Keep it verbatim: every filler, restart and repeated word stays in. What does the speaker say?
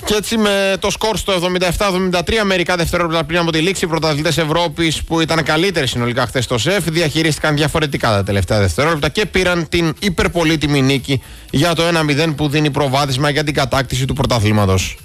Και έτσι με το σκορ στο εβδομήντα επτά εβδομήντα τρία, μερικά δευτερόλεπτα πριν από τη λήξη, οι πρωταθλητές Ευρώπης που ήταν καλύτεροι συνολικά χθες στο ΣΕΦ διαχειρίστηκαν διαφορετικά τα τελευταία δευτερόλεπτα και πήραν την υπερπολίτιμη νίκη για το ένα μηδέν που δίνει προβάδισμα για την κατάκτηση του πρωταθλήματος.